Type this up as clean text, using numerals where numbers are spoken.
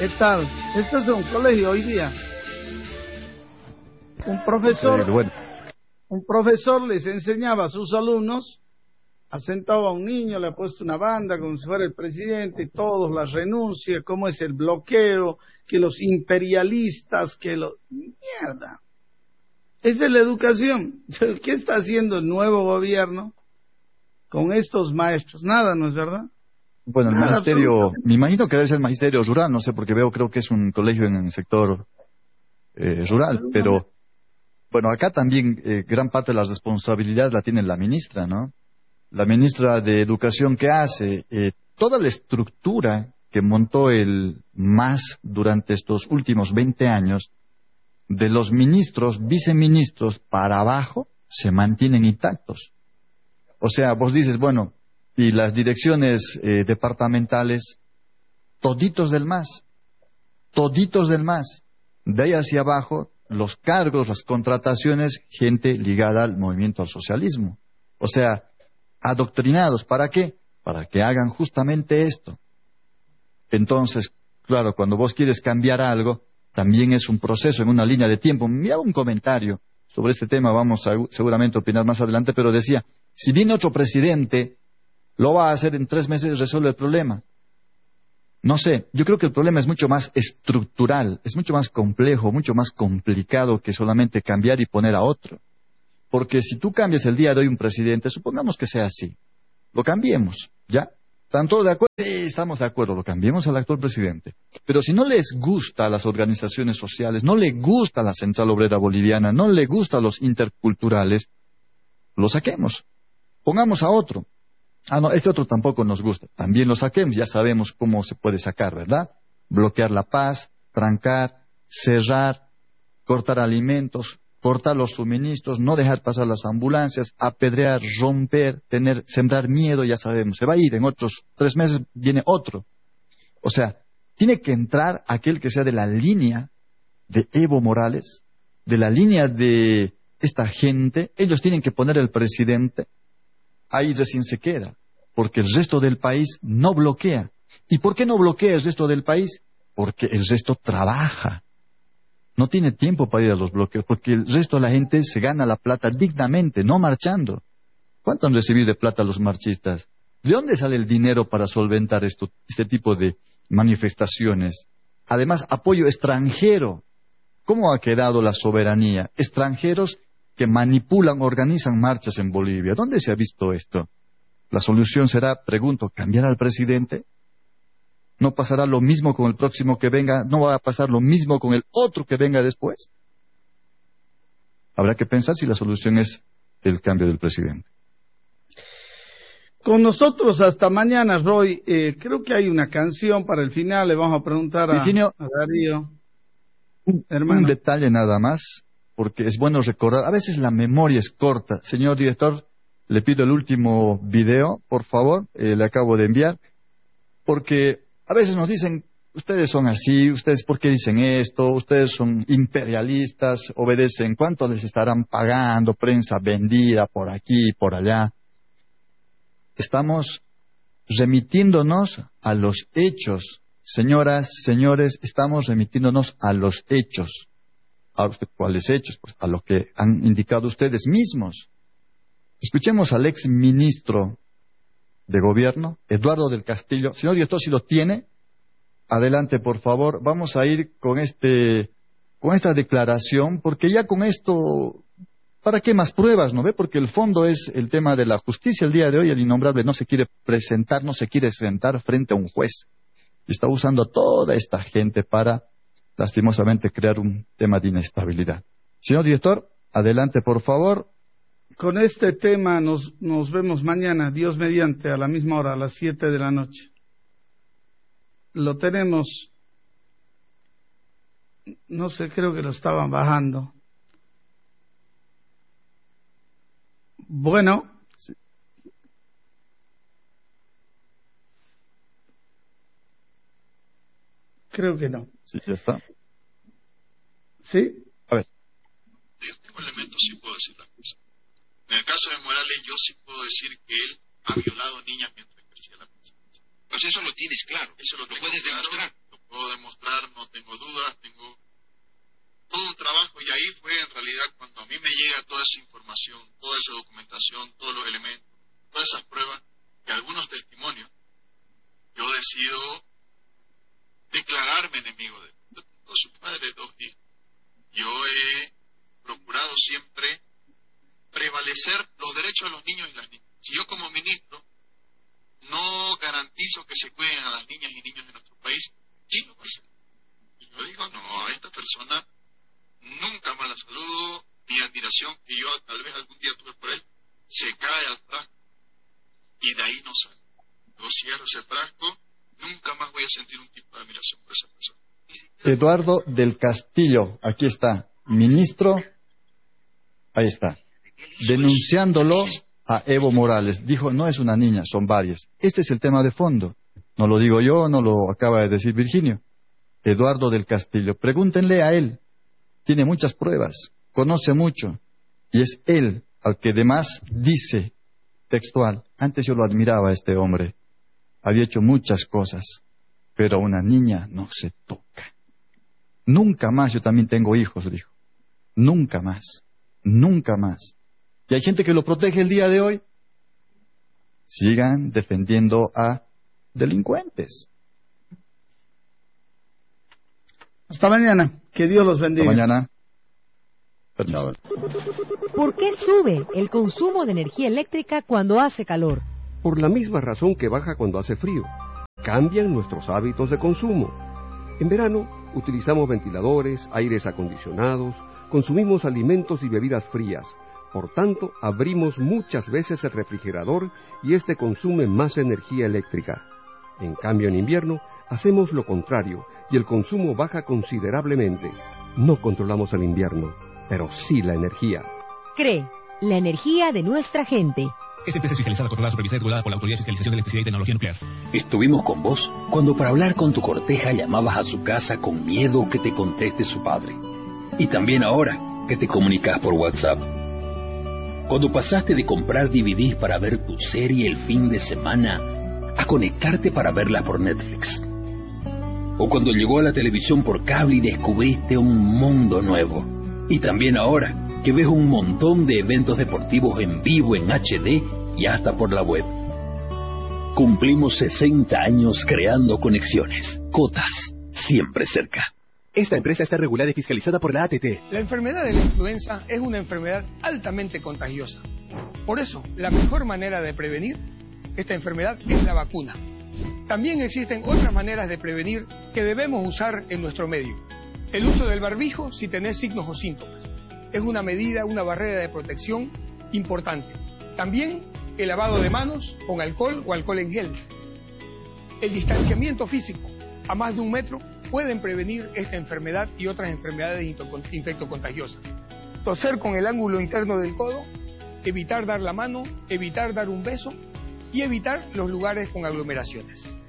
¿Qué tal? Esto es un colegio hoy día. Un profesor les enseñaba a sus alumnos, ha sentado a un niño, le ha puesto una banda como si fuera el presidente, todos la renuncia, cómo es el bloqueo, que los imperialistas, que los... Mierda. Esa es la educación. ¿Qué está haciendo el nuevo gobierno con estos maestros? Nada, ¿no es verdad? Bueno, el Nada, magisterio, me imagino que debe ser el magisterio rural, no sé, porque creo que es un colegio en el sector rural, pero bueno, acá también gran parte de la responsabilidad la tiene la ministra, ¿no? La ministra de Educación, ¿qué hace? Toda la estructura que montó el MAS durante estos últimos 20 años, de los ministros, viceministros para abajo, se mantienen intactos. O sea, vos dices, bueno, y las direcciones departamentales, toditos del MAS, de ahí hacia abajo, los cargos, las contrataciones, gente ligada al movimiento al socialismo. O sea, adoctrinados, ¿para qué? Para que hagan justamente esto. Entonces, claro, cuando vos quieres cambiar algo, también es un proceso en una línea de tiempo. Me hago un comentario sobre este tema, vamos a seguramente opinar más adelante, pero decía, si viene otro presidente, lo va a hacer en 3 meses y resuelve el problema. No sé, yo creo que el problema es mucho más estructural, es mucho más complejo, mucho más complicado que solamente cambiar y poner a otro. Porque si tú cambias el día de hoy un presidente, supongamos que sea así, lo cambiemos, ¿ya? ¿Están todos de acuerdo? Sí, estamos de acuerdo, lo cambiemos al actual presidente. Pero si no les gusta a las organizaciones sociales, no le gusta a la Central Obrera Boliviana, no le gusta a los interculturales, lo saquemos, pongamos a otro. Ah, no, este otro tampoco nos gusta. También lo saquemos, ya sabemos cómo se puede sacar, ¿verdad? Bloquear la paz, trancar, cerrar, cortar alimentos, cortar los suministros, no dejar pasar las ambulancias, apedrear, romper, sembrar miedo, ya sabemos. Se va a ir, en otros 3 meses viene otro. O sea, tiene que entrar aquel que sea de la línea de Evo Morales, de la línea de esta gente. Ellos tienen que poner el presidente. Ahí recién se queda, porque el resto del país no bloquea. ¿Y por qué no bloquea el resto del país? Porque el resto trabaja. No tiene tiempo para ir a los bloqueos, porque el resto de la gente se gana la plata dignamente, no marchando. ¿Cuánto han recibido de plata los marchistas? ¿De dónde sale el dinero para solventar este tipo de manifestaciones? Además, apoyo extranjero. ¿Cómo ha quedado la soberanía? Extranjeros que manipulan, organizan marchas en Bolivia. ¿Dónde se ha visto esto? La solución será, pregunto, ¿cambiar al presidente? ¿No pasará lo mismo con el próximo que venga? ¿No va a pasar lo mismo con el otro que venga después? Habrá que pensar si la solución es el cambio del presidente. Con nosotros hasta mañana, Roy. Creo que hay una canción para el final. Le vamos a preguntar a Darío. Un detalle nada más, porque es bueno recordar. A veces la memoria es corta. Señor director, le pido el último video, por favor. Le acabo de enviar. Porque a veces nos dicen, ustedes son así, ustedes ¿por qué dicen esto? Ustedes son imperialistas, obedecen, ¿cuánto les estarán pagando? Prensa vendida por aquí, por allá. Estamos remitiéndonos a los hechos. Señoras, señores, estamos remitiéndonos a los hechos. ¿Cuáles hechos? Pues a lo que han indicado ustedes mismos. Escuchemos al ex ministro de Gobierno, Eduardo del Castillo. Señor director, si lo tiene, adelante, por favor. Vamos a ir con esta declaración, porque ya con esto, ¿para qué más pruebas, no ve? Porque el fondo es el tema de la justicia. El día de hoy el innombrable no se quiere presentar, no se quiere sentar frente a un juez. Está usando a toda esta gente para, lastimosamente, crear un tema de inestabilidad. Señor director, adelante, por favor. Con este tema nos vemos mañana, Dios mediante, a la misma hora, a las 7 de la noche. Lo tenemos, no sé, creo que lo estaban bajando. Bueno. Sí. Creo que no. Sí, ya está. ¿Sí? A ver. Yo tengo elementos, sí puedo decir la cosa. En el caso de Morales, yo sí puedo decir que él ha violado niñas mientras ejercía la presidencia. Pues eso lo tienes claro, eso lo puedes demostrar. Lo puedo demostrar, no tengo dudas, tengo todo un trabajo, y ahí fue en realidad cuando a mí me llega toda esa información, toda esa documentación, todos los elementos, todas esas pruebas y algunos testimonios, yo decido declararme enemigo de él. Yo tengo su padre, 2 hijos. Yo he procurado siempre prevalecer los derechos de los niños y las niñas. Si yo como ministro no garantizo que se cuiden a las niñas y niños de nuestro país, ¿quién lo va a hacer? Y yo digo, no, a esta persona nunca más la saludo, mi admiración que yo tal vez algún día tuve por él, se cae al frasco y de ahí no sale. Yo cierro ese frasco, nunca más voy a sentir un tipo de admiración por esa persona. Eduardo del Castillo, aquí está, ministro, ahí está, denunciándolo a Evo Morales. Dijo, no es una niña, son varias. Este es el tema de fondo. No lo digo yo, no lo acaba de decir Virginio. Eduardo del Castillo, pregúntenle a él. Tiene muchas pruebas, conoce mucho, y es él al que además dice, textual, antes yo lo admiraba a este hombre, había hecho muchas cosas, pero a una niña no se toca. Nunca más, yo también tengo hijos, dijo, nunca más, nunca más. Y hay gente que lo protege el día de hoy. Sigan defendiendo a delincuentes. Hasta mañana. Que Dios los bendiga. Hasta mañana. Chao. ¿Por qué sube el consumo de energía eléctrica cuando hace calor? Por la misma razón que baja cuando hace frío. Cambian nuestros hábitos de consumo. En verano utilizamos ventiladores, aires acondicionados, consumimos alimentos y bebidas frías. Por tanto, abrimos muchas veces el refrigerador y este consume más energía eléctrica. En cambio, en invierno, hacemos lo contrario y el consumo baja considerablemente. No controlamos el invierno, pero sí la energía. CRE, la energía de nuestra gente. Esta empresa es fiscalizada, controlada, supervisada y regulada por la Autoridad de Fiscalización de Electricidad y Tecnología Nuclear. Estuvimos con vos cuando para hablar con tu corteja llamabas a su casa con miedo que te conteste su padre. Y también ahora que te comunicas por WhatsApp. Cuando pasaste de comprar DVDs para ver tu serie el fin de semana a conectarte para verla por Netflix. O cuando llegó a la televisión por cable y descubriste un mundo nuevo. Y también ahora que ves un montón de eventos deportivos en vivo, en HD y hasta por la web. Cumplimos 60 años creando conexiones. Cotas, siempre cerca. Esta empresa está regulada y fiscalizada por la ATT. La enfermedad de la influenza es una enfermedad altamente contagiosa. Por eso, la mejor manera de prevenir esta enfermedad es la vacuna. También existen otras maneras de prevenir que debemos usar en nuestro medio. El uso del barbijo si tenés signos o síntomas. Es una medida, una barrera de protección importante. También el lavado de manos con alcohol o alcohol en gel. El distanciamiento físico a más de 1 metro pueden prevenir esta enfermedad y otras enfermedades infectocontagiosas. Toser con el ángulo interno del codo, evitar dar la mano, evitar dar un beso y evitar los lugares con aglomeraciones.